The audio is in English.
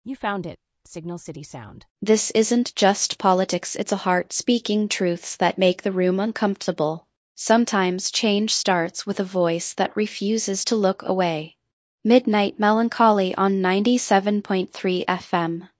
You found it. Signal City Sound. This isn't just politics, it's a heart speaking truths that make the room uncomfortable. Sometimes change starts with a voice that refuses to look away. Midnight Melancholy on 97.3 FM.